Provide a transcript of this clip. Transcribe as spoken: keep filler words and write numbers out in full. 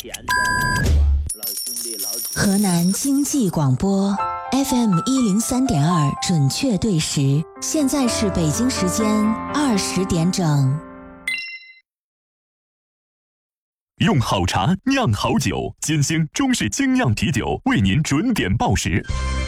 甜的老兄弟老姐河南经济广播 F M 一零三点二准确对时，现在是北京时间二十点整。 用好茶酿好酒，金星中式精酿啤酒为您准点报时。